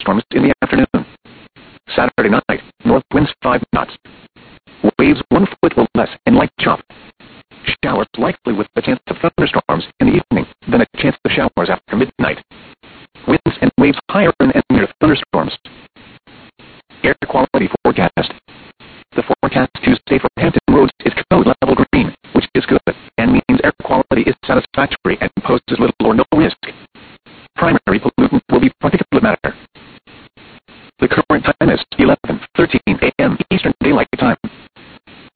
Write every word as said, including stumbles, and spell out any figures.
thunderstorms in the afternoon. Saturday night, north winds five knots. Waves one foot or less and light chop. Showers likely with a chance of thunderstorms in the evening, then a chance of showers after midnight. Winds and waves higher and near thunderstorms. Air quality forecast. The forecast Tuesday for Hampton Roads is code level green, which is good, and means air quality is satisfactory and poses little or no risk. Primary pollutant will be particulate matter. The current time is eleven thirteen a m Eastern Daylight Time.